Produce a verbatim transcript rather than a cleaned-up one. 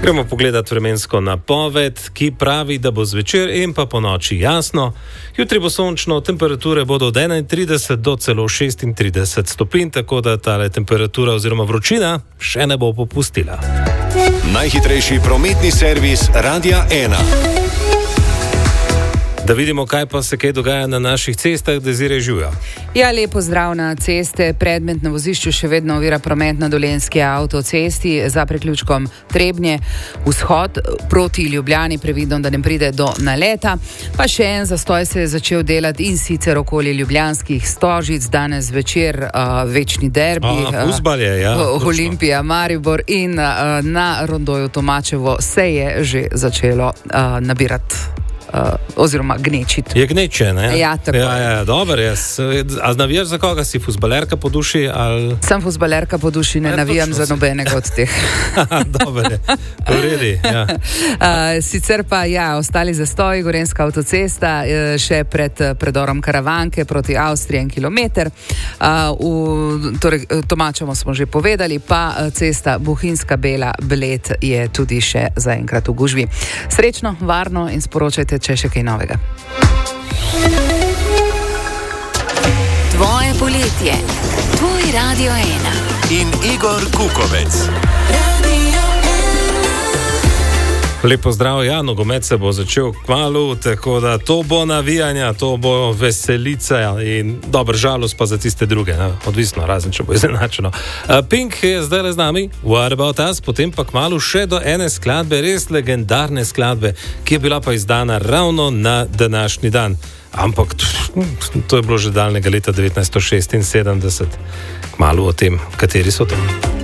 Gremo pogledati vremensko napoved, ki pravi, da bo zvečer in pa po noči jasno. Jutri bo sončno, temperature bodo od enaintrideset do celo šestintrideset stopinj, tako da tale temperatura oziroma vročina še ne bo popustila. Najhitrejši prometni servis Radia ena. Da vidimo, kaj pa se kaj dogaja na naših cestah, da zire živijo. Ja, lepo zdrav na ceste. Predmet na vozišču še vedno ovira promet na Dolenjski avtocesti za priključkom Trebnje vzhod proti Ljubljani, previdno, da ne pride do naleta. Pa še en zastoj se je začel delati in sicer okoli ljubljanskih Stožic. Danes večer uh, večni derbi. A, fuzbal je, ja. Uh, Olimpija, Maribor in uh, na rondoju Tomačevo se je že začelo uh, nabirati. Uh, oziroma gnečiti. Je gneče, ne? Ja, tako. Ja, ja, dobro, jaz. A navijaš za koga? Si fuzbalerka po duši? Ali... Sem fuzbalerka po duši, ne ja, navijam za nobenega od teh. Dobro, uredi, ja. Uh, sicer pa, ja, ostali zastoji, Gorenjska avtocesta, še pred predorom Karavanke proti Avstriji en kilometer. Uh, v, torej, Tomačevo smo že povedali, pa cesta Bohinjska Bela Bled je tudi še zaenkrat v gužvi. Srečno, varno in sporočajte, če še kaj novega. Tvoje poletje, tvoj Radio ena. In Igor Kukovec. Lepo zdrav, ja, nogomet se bo začel kmalu, tako da to bo navijanja, to bo veselica in dober žalost pa za tiste druge, ne? Odvisno, razen če bo izenačeno. Uh, Pink je zdaj z nami, What About Us, potem pa kmalu še do ene skladbe, res legendarne skladbe, ki je bila pa izdana ravno na današnji dan. Ampak to je bilo že daljnega leta devetnajststo šestinsedemdeset. Kmalu o tem, kateri so to.